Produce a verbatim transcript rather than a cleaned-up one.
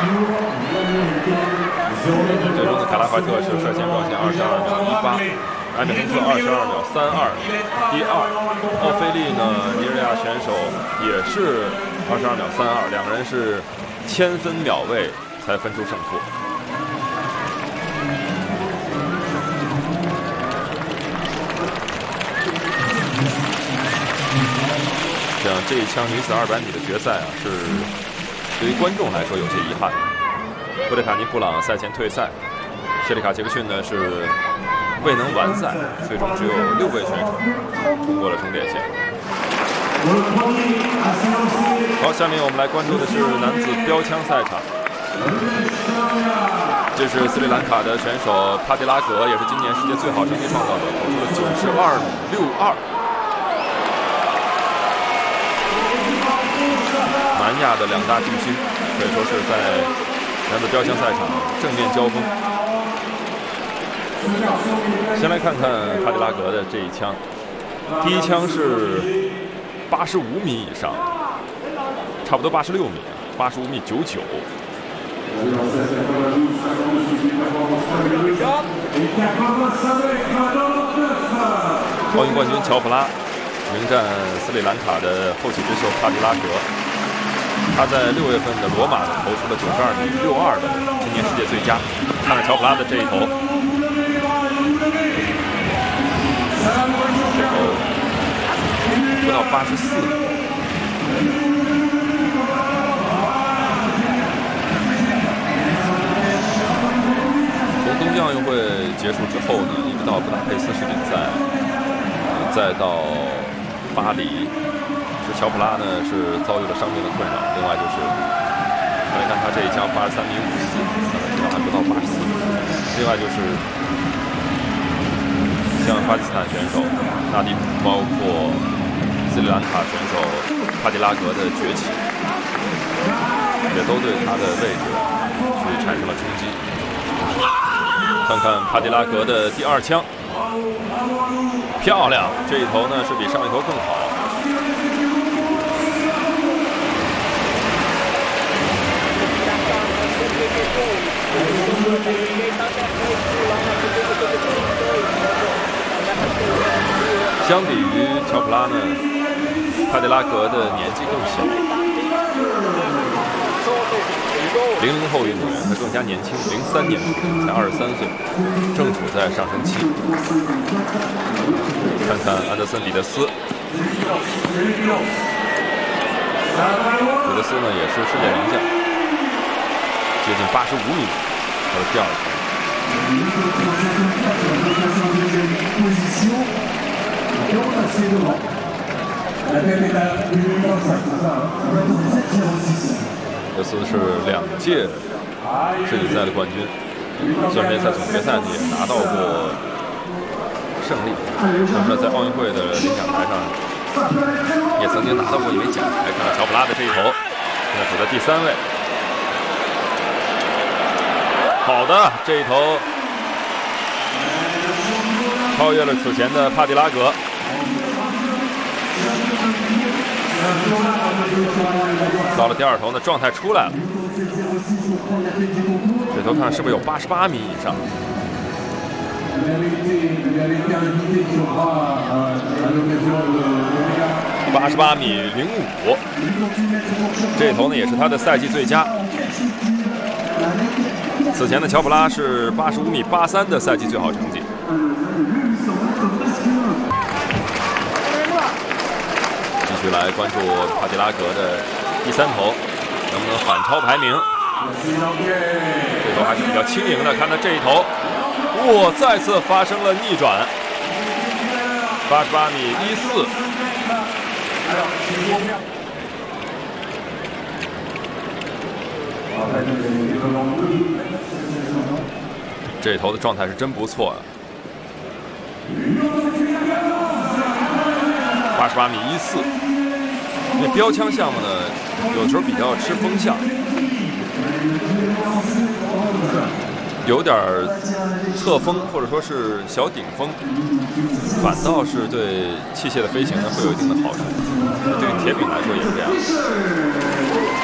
最终的卡拉怀特是率先表现二十二秒一八，埃米亨特二十二秒三二，第二。奥菲利呢，尼日利亚选手也是二十二秒三二，两个人是千分秒位才分出胜负。这样这一枪女子二百米的决赛啊，是对于观众来说有些遗憾。布列塔尼布朗赛前退赛，谢里卡杰克逊呢是未能完赛，最终只有六位选手通过了终点线。好，下面我们来关注的是男子标枪赛场。这是斯里兰卡的选手帕迪拉格，也是今年世界最好成绩创造者，投出了九十二米六二。南亚的两大巨星可以说是在男子标枪赛场正面交锋。先来看看帕迪拉格的这一枪，第一枪是八十五米以上，差不多八十六米，八十五米九九。奥运冠军乔普拉迎战斯里兰卡的后起之秀帕迪拉格。他在六月份的罗马呢投出了九十二米六二的今年世界最佳。看看乔普拉的这一投，这投不到八十四米。从东京奥运会结束之后呢，一直到布达佩斯世锦赛，再到巴黎。乔普拉呢是遭遇了伤病的困扰，另外就是来看他这一枪八十三米五四，这个还不到八十四米。另外就是像巴基斯坦选手纳迪姆，包括斯里兰卡选手帕迪拉格的崛起，也都对他的位置去产生了冲击。看看帕迪拉格的第二枪，漂亮！这一投呢是比上一投更好。相比于乔普拉呢，帕迪拉格的年纪更小，零零后运动员他更加年轻，零三年出生，才二十三岁，正处在上升期。看看安德森·彼得斯，彼得斯呢也是世界名将，接近八十五米，他的第二投。这次是两届世锦赛的冠军，虽然没在总决赛也拿到过胜利，但是在奥运会的领奖台上也曾经拿到过一枚奖牌。看到乔普拉的这一投，现在处在第三位。好的，这一投超越了此前的帕迪拉格。到了第二投呢，状态出来了。这投看是不是有八十八米以上？八十八米零五，这投呢也是他的赛季最佳。此前的乔普拉是八十五米八三的赛季最好成绩。继续来关注帕迪拉格的第三投，能不能反超排名？这投还是比较轻盈的，看他这一投，哇，再次发生了逆转，八十八米一四。这投的状态是真不错啊！八十八米一四，这标枪项目呢，有时候比较吃风向，有点侧风或者说是小顶风，反倒是对器械的飞行呢会有一定的好处。对于铁饼来说也是这样。